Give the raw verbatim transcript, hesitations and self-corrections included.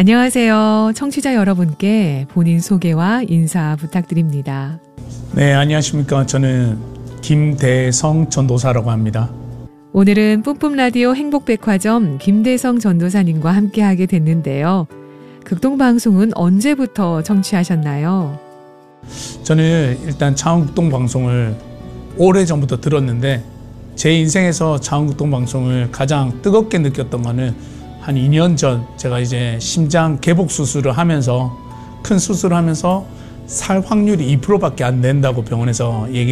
안녕하세요. 청취자 여러분께 본인 소개와 인사 부탁드립니다. 네, 안녕하십니까. 저는 김대성 전도사라고 합니다. 오늘은 뿜뿜라디오 행복백화점 김대성 전도사님과 함께하게 됐는데요. 극동방송은 언제부터 청취하셨나요? 저는 일단 창원극동방송을 오래전부터 들었는데 제 인생에서 창원극동방송을 가장 뜨겁게 느꼈던 거는 한 이 년 전 제가 이제 심장 개복 수술을 하면서 큰 수술을 하면서 살 확률이 이 퍼센트밖에 안 된다고 병원에서 얘기